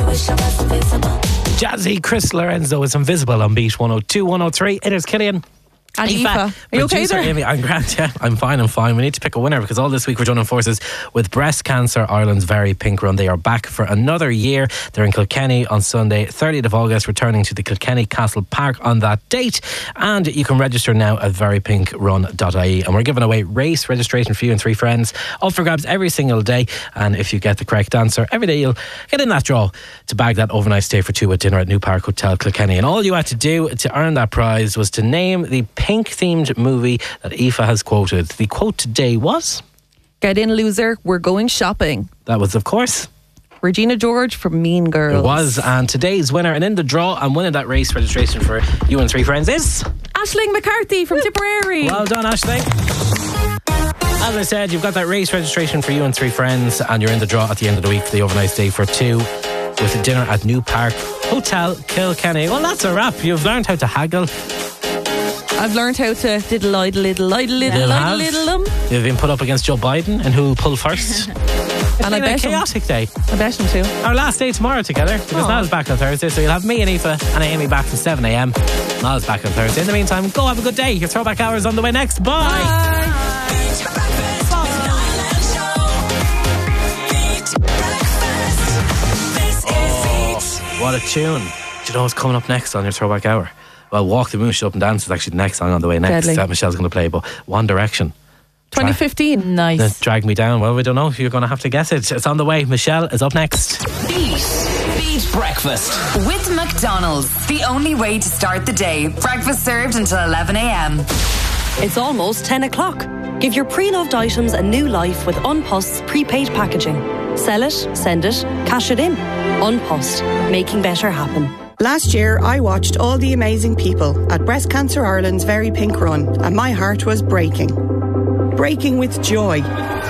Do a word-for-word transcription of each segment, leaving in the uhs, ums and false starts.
Jazzy, Chris Lorenzo is Invisible on Beat one oh two, one oh three. It is Killian. And Aoife, are you okay there? Amy, I'm grand, yeah. I'm fine, I'm fine. We need to pick a winner because all this week we're joining forces with Breast Cancer Ireland's Very Pink Run. They are back for another year. They're in Kilkenny on Sunday, thirtieth of August, returning to the Kilkenny Castle Park on that date. And you can register now at very pink run dot I E. And we're giving away race registration for you and three friends, up for grabs every single day. And if you get the correct answer, every day you'll get in that draw to bag that overnight stay for two with dinner at New Park Hotel Kilkenny. And all you had to do to earn that prize was to name the pink-themed movie that Aoife has quoted. The quote today was... Get in, loser, we're going shopping. That was, of course... Regina George from Mean Girls. It was, and today's winner and in the draw and winning that race registration for you and three friends is... Aisling McCarthy from Tipperary. Well done, Aisling. As I said, you've got that race registration for you and three friends, and you're in the draw at the end of the week for the overnight stay for two with a dinner at New Park Hotel Kilkenny. Well, that's a wrap. You've learned how to haggle. I've learned how to diddle idle little little little little little them. You've been put up against Joe Biden and who'll pull first. It's and been I bet a chaotic him. day. I bet him too. Our last day tomorrow together because Niall's back on Thursday, so you'll have me and Aoife and Amy back from seven a.m. Niall's back on Thursday. In the meantime, go have a good day. Your throwback hour is on the way next. Bye. Bye. Oh, what a tune. Do you know what's coming up next on your throwback hour? Well, Walk the Moon, Shut Up and Dance is actually the next song on the way next Deadly. that Michelle's going to play, but One Direction. twenty fifteen, Dra- nice. Drag Me Down. Well, we don't know if you're going to have to guess it. It's on the way. Michelle is up next. Beat. Beat Breakfast. With McDonald's. The only way to start the day. Breakfast served until eleven a.m. It's almost ten o'clock. Give your pre-loved items a new life with Unpost's prepaid packaging. Sell it, send it, cash it in. Unpost. Making better happen. Last year, I watched all the amazing people at Breast Cancer Ireland's Very Pink Run, and my heart was breaking. Breaking with joy.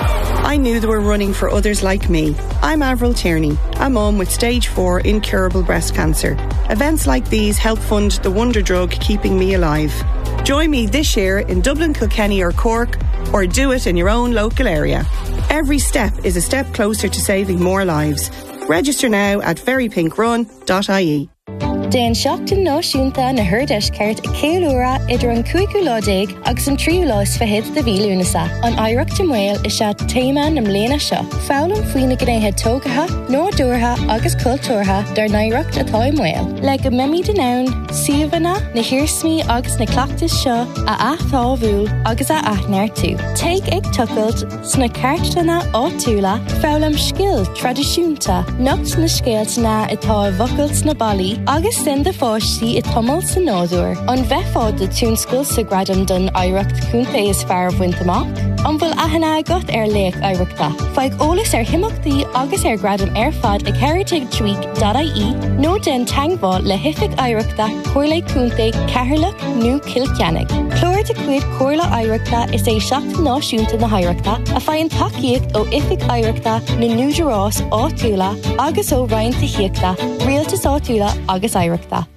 I knew they were running for others like me. I'm Avril Tierney, a mum with stage four incurable breast cancer. Events like these help fund the wonder drug keeping me alive. Join me this year in Dublin, Kilkenny or Cork, or do it in your own local area. Every step is a step closer to saving more lives. Register now at very pink run dot I E. Den seachtain náisiúnta na Hurdeis ceart a céúra idir an cuaigú láidéig agus an tríú lás fehéad de bhílúnasa. An Oidhreacht Mhail is se téime na mléana seo. Fálam faoina gnéithe tógatha, nódúrtha agus cultúrtha dar naireacht atá i Mhail. Le go mimi den ann, siomhanna, na hirsmí agus na clachtas seo a athtábhúil agus a aithnear tú. Take ag tucailt sna ceartlanna áitiúla, fálam scill tradiisiúnta, nocht na scéaltana atá bhocailt na bailí agus sin de fáistí i tomul sa nódúir. An bheitfád de túnscoil sa gradam don Oidhreacht cúnta is fear bhaint amach. An bhfuil aithne agat ar léach Oidhreachta. Feadh eolas ar himachtaí agus ar gradam ar fad ag heritage week dot I E nó den teangbá le hific Oidhreachta chuirla cúnta ceithreach nó Kilceannig. Clóir de cuid chuirla Oidhreachta is é seachtain náisiúnta na Oidhreachta a fáin tacaíocht ó ific Oidhreachta na núidirrás áitiúla agus ó roinnta hiachta, rialtas áitiúla agus Oidhreachta.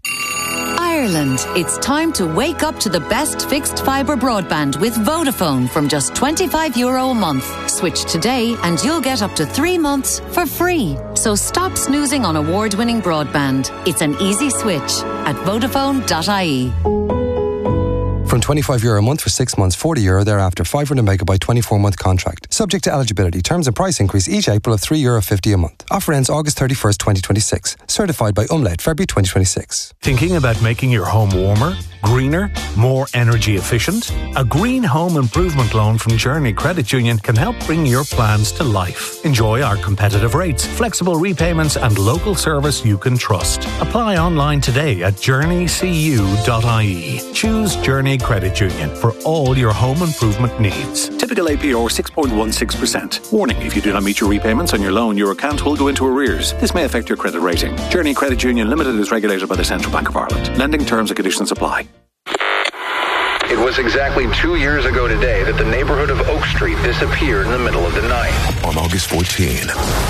Ireland, it's time to wake up to the best fixed fibre broadband with Vodafone from just twenty-five euro a month. Switch today and you'll get up to three months for free. So stop snoozing on award-winning broadband. It's an easy switch at vodafone dot I E. From twenty-five euro a month for six months, forty euro thereafter, five hundred megabyte twenty-four month contract. Subject to eligibility. Terms and price increase each April of three euro fifty a month. Offer ends August thirty-first, twenty twenty-six. Certified by Umlaut, February twenty twenty-six. Thinking about making your home warmer, greener, more energy efficient? A green home improvement loan from Journey Credit Union can help bring your plans to life. Enjoy our competitive rates, flexible repayments and local service you can trust. Apply online today at journey c u dot I E. Choose Journey Credit Union for all your home improvement needs. Typical A P R six point one six percent. Warning, if you do not meet your repayments on your loan, your account will go into arrears. This may affect your credit rating. Journey Credit Union Limited is regulated by the Central Bank of Ireland. Lending terms and conditions apply. It was exactly two years ago today that the neighborhood of Oak Street disappeared in the middle of the night. On August fourteenth,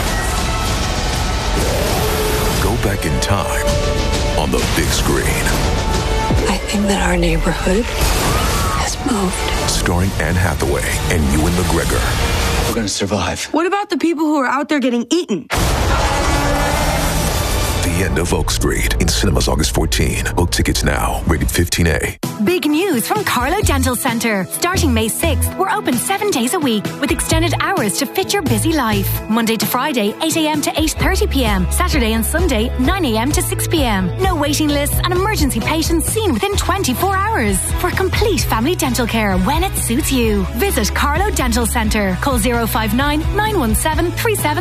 go back in time on the big screen. I think that our neighborhood has moved. Starring Anne Hathaway and Ewan McGregor. We're going to survive. What about the people who are out there getting eaten? end of Oak Street in cinemas August fourteenth. Book tickets now. Rated fifteen A. Big news from Carlo Dental Centre. Starting May sixth, we're open seven days a week with extended hours to fit your busy life. Monday to Friday, eight a.m. to eight thirty p.m. Saturday and Sunday, nine a.m. to six p.m. No waiting lists and emergency patients seen within twenty-four hours. For complete family dental care when it suits you. Visit Carlo Dental Centre. Call zero five nine, nine one seven, three seven